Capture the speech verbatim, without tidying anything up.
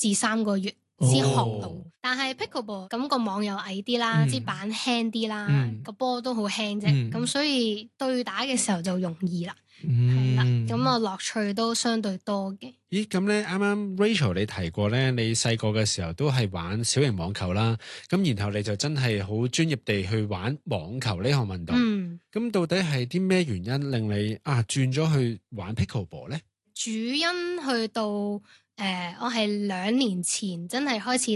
至三個月先學到。 哦、 但係 pickleball 咁個網又矮啲啦，支、嗯、板輕啲啦，個、嗯、波都好輕啫，咁、嗯、所以對打嘅時候就容易啦。係啦、嗯，咁啊樂趣都相對多嘅。 咦，咁咧啱啱 Rachel 你提過咧，你細個嘅時候都係玩小型網球啦，咁然後你就真係好專業地去玩網球呢項運動。嗯，咁到底係啲咩原因令你啊轉咗去玩 pickleball 咧？ 主因去到誒、呃，我係兩年前真係開始